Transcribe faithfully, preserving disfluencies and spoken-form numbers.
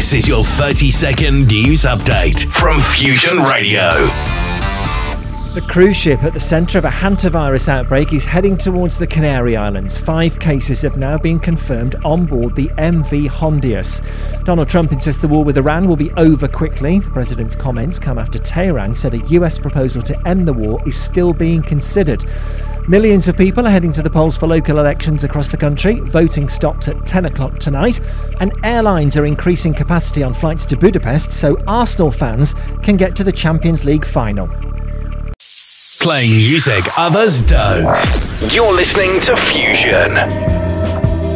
This is your thirty second news update from Fusion Radio. The cruise ship at the centre of a hantavirus outbreak is heading towards the Canary Islands. Five cases have now been confirmed on board the M V Hondius. Donald Trump insists the war with Iran will be over quickly. The president's comments come after Tehran said a U S proposal to end the war is still being considered. Millions of people are heading to the polls for local elections across the country. Voting stops at ten o'clock tonight. And airlines are increasing capacity on flights to Budapest so Arsenal fans can get to the Champions League final. Playing music others don't. You're listening to Fusion.